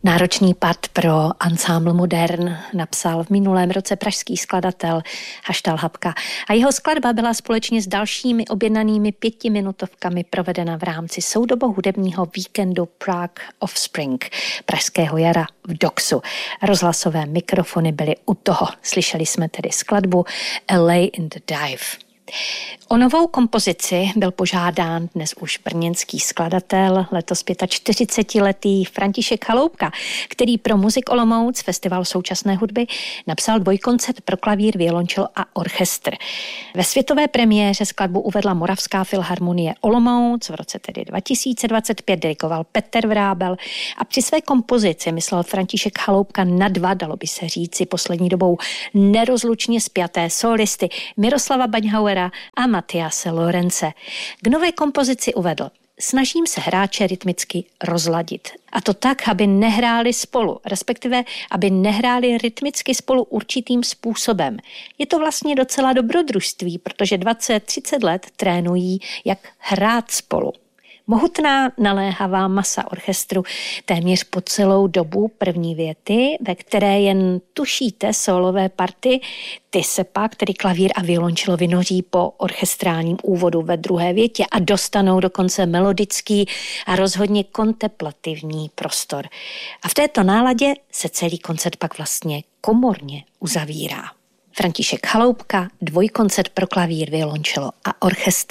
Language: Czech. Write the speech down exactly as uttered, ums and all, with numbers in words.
Náročný part pro ansámbl Modern napsal v minulém roce pražský skladatel Haštal Habka a jeho skladba byla společně s dalšími objednanými pětiminutovkami provedena v rámci soudobohudebního víkendu Prague Offspring, pražského jara v Doxu. Rozhlasové mikrofony byly u toho. Slyšeli jsme tedy skladbu A Lay in the Dive. O novou kompozici byl požádán dnes už brněnský skladatel, letos čtyřicetiletý František Chaloupka, který pro Music Olomouc, festival současné hudby, napsal dvojkoncert pro klavír, violončelo a orchestr. Ve světové premiéře skladbu uvedla Moravská filharmonie Olomouc, v roce tedy dva tisíce dvacet pět dirigoval Petr Vrábel a při své kompozici myslel František Chaloupka na dva, dalo by se říci, poslední dobou nerozlučně spjaté solisty Miroslava Baňhauera a Matiase Lorence. K nové kompozici uvedl: snažím se hráče rytmicky rozladit. A to tak, aby nehráli spolu, respektive aby nehráli rytmicky spolu určitým způsobem. Je to vlastně docela dobrodružství, protože dvacet třicet let trénují, jak hrát spolu. Mohutná naléhavá masa orchestru téměř po celou dobu první věty, ve které jen tušíte solové party, ty se pak, tedy klavír a violončelo, vynoří po orchestrálním úvodu ve druhé větě a dostanou dokonce melodický a rozhodně kontemplativní prostor. A v této náladě se celý koncert pak vlastně komorně uzavírá. František Chaloupka, dvojkoncert pro klavír, violončelo a orchestr.